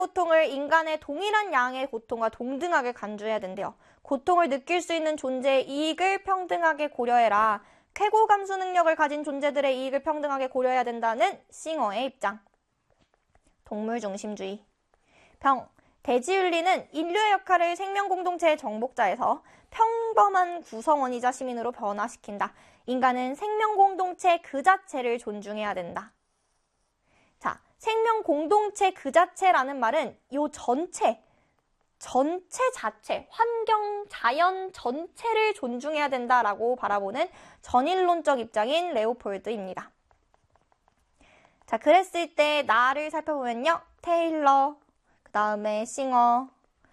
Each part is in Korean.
고통을 인간의 동일한 양의 고통과 동등하게 간주해야 된대요. 고통을 느낄 수 있는 존재의 이익을 평등하게 고려해라. 쾌고 감수 능력을 가진 존재들의 이익을 평등하게 고려해야 된다는 싱어의 입장. 동물 중심주의. 대지윤리는 인류의 역할을 생명 공동체의 정복자에서 평범한 구성원이자 시민으로 변화시킨다. 인간은 생명 공동체 그 자체를 존중해야 된다. 자, 생명 공동체 그 자체라는 말은 요 전체 자체, 환경, 자연 전체를 존중해야 된다라고 바라보는 전인론적 입장인 레오폴드입니다. 자, 그랬을 때 나를 살펴보면요. 테일러, 그 다음에 싱어,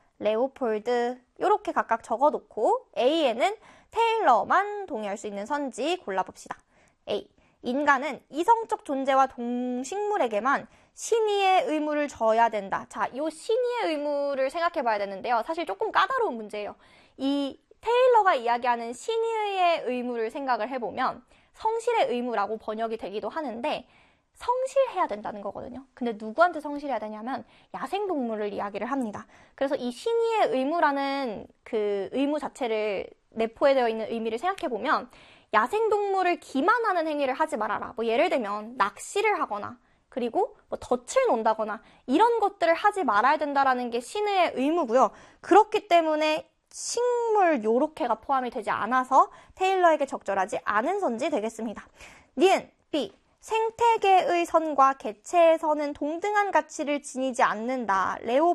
레오폴드 이렇게 각각 적어놓고 A에는 테일러만 동의할 수 있는 선지 골라봅시다. A. 인간은 이성적 존재와 동식물에게만 신의의 의무를 져야 된다. 자, 이 신의의 의무를 생각해 봐야 되는데요. 사실 조금 까다로운 문제예요. 이 테일러가 이야기하는 신의의 의무를 생각을 해보면 성실의 의무라고 번역이 되기도 하는데 성실해야 된다는 거거든요. 근데 누구한테 성실해야 되냐면 야생동물을 이야기를 합니다. 그래서 이 신의의 의무라는 그 의무 자체를 내포되어 있는 의미를 생각해보면 야생동물을 기만하는 행위를 하지 말아라. 뭐 예를 들면 낚시를 하거나 그리고 뭐 덫을 놓는다거나 이런 것들을 하지 말아야 된다라는 게 신의의 의무고요. 그렇기 때문에 식물 요렇게가 포함이 되지 않아서 테일러에게 적절하지 않은 선지 되겠습니다. 니은 B. 생태계의 선과 개체의 선은 동등한 가치를 지니지 않는다.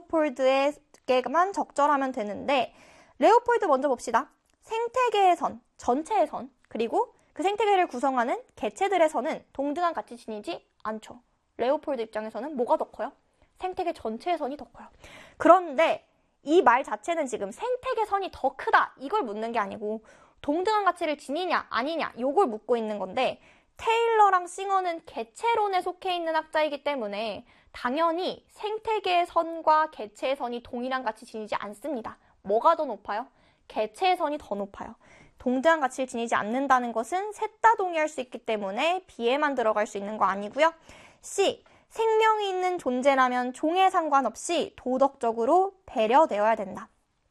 레오폴드에게만 적절하면 되는데 레오폴드 먼저 봅시다. 생태계의 선, 전체의 선, 그리고 그 생태계를 구성하는 개체들의 선은 동등한 가치 지니지 않죠. 레오폴드 입장에서는 뭐가 더 커요? 생태계 전체의 선이 더 커요. 그런데 이 말 자체는 지금 생태계 선이 더 크다 이걸 묻는 게 아니고 동등한 가치를 지니냐 아니냐 요걸 묻고 있는 건데 테일러랑 싱어는 개체론에 속해 있는 학자이기 때문에 당연히 생태계의 선과 개체의 선이 동일한 가치 지니지 않습니다. 뭐가 더 높아요? 개체의 선이 더 높아요. 동등한 가치를 지니지 않는다는 것은 셋 다 동의할 수 있기 때문에 B에만 들어갈 수 있는 거 아니고요. C. 생명이 있는 존재라면 종에 상관없이 도덕적으로 배려되어야 된다.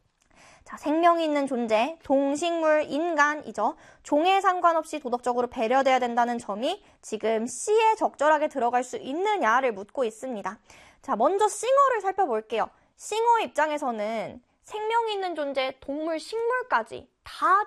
자, 생명이 있는 존재, 동식물, 인간이죠. 종에 상관없이 도덕적으로 배려돼야 된다는 점이 지금 C에 적절하게 들어갈 수 있느냐를 묻고 있습니다. 자, 먼저 싱어를 살펴볼게요. 싱어 입장에서는 생명이 있는 존재, 동물, 식물까지 다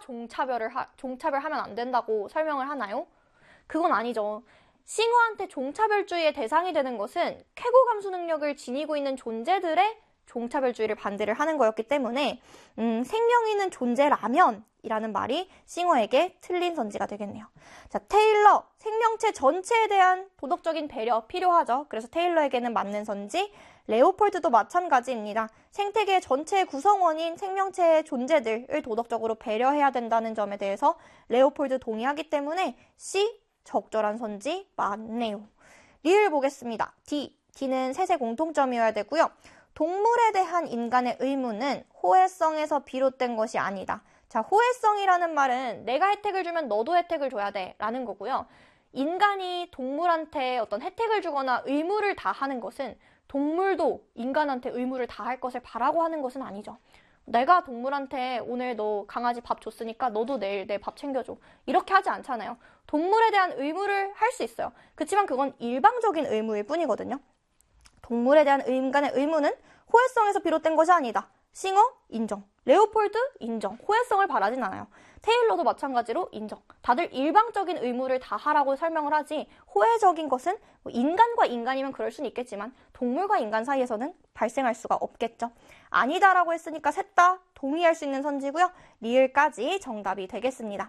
종차별하면 안 된다고 설명을 하나요? 그건 아니죠. 싱어한테 종차별주의의 대상이 되는 것은 쾌고 감수 능력을 지니고 있는 존재들의 종차별주의를 반대를 하는 거였기 때문에 생명 있는 존재라면 이라는 말이 싱어에게 틀린 선지가 되겠네요. 자, 테일러, 생명체 전체에 대한 도덕적인 배려 필요하죠. 그래서 테일러에게는 맞는 선지, 레오폴드도 마찬가지입니다. 생태계 전체의 구성원인 생명체의 존재들을 도덕적으로 배려해야 된다는 점에 대해서 레오폴드 동의하기 때문에 C, 적절한 선지 맞네요. 리을 보겠습니다. D는 셋의 공통점이어야 되고요. 동물에 대한 인간의 의무는 호혜성에서 비롯된 것이 아니다. 자, 호혜성이라는 말은 내가 혜택을 주면 너도 혜택을 줘야 돼 라는 거고요. 인간이 동물한테 어떤 혜택을 주거나 의무를 다하는 것은 동물도 인간한테 의무를 다할 것을 바라고 하는 것은 아니죠. 내가 동물한테 오늘 너 강아지 밥 줬으니까 너도 내일 내 밥 챙겨줘. 이렇게 하지 않잖아요. 동물에 대한 의무를 할 수 있어요. 그렇지만 그건 일방적인 의무일 뿐이거든요. 동물에 대한 인간의 의무는 호혜성에서 비롯된 것이 아니다. 싱어? 인정. 레오폴드? 인정. 호혜성을 바라진 않아요. 테일러도 마찬가지로 인정. 다들 일방적인 의무를 다하라고 설명을 하지 호혜적인 것은 인간과 인간이면 그럴 수는 있겠지만 동물과 인간 사이에서는 발생할 수가 없겠죠. 아니다라고 했으니까 셋 다 동의할 수 있는 선지고요. 리을까지 정답이 되겠습니다.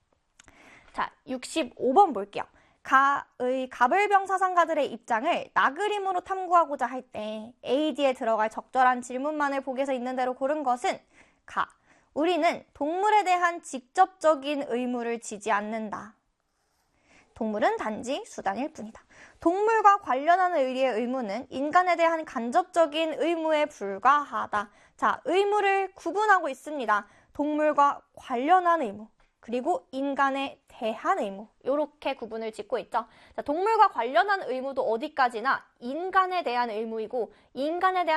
자, 65번 볼게요. 가불병 사상가들의 입장을 나그림으로 탐구하고자 할 때 AD에 들어갈 적절한 질문만을 보기에서 있는 대로 고른 것은 우리는 동물에 대한 직접적인 의무를 지지 않는다. 동물은 단지 수단일 뿐이다. 동물과 관련한 의리의 의무는 인간에 대한 간접적인 의무에 불과하다. 자, 의무를 구분하고 있습니다. 동물과 관련한 의무, 그리고 인간에 대한 의무, 이렇게 구분을 짓고 있죠. 자, 동물과 관련한 의무도 어디까지나 인간에 대한 의무이고 인간에 대한